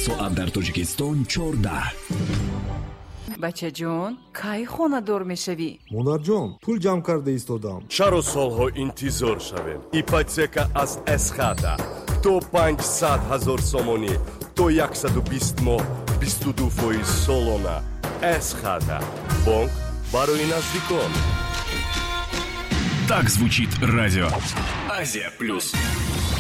соат дар Тоҷикистон 14. бачаҷон, кай хонадор мешавӣ? монарҷон, пул ҷамъ карда истодам. чаро солҳо интизор шавем? Ипотека аз эсхата то 500 000 сомонӣ то 120 моҳ 22% солона. Эсхата бонк барои наздикон. Так звучит радио Азия Плюс.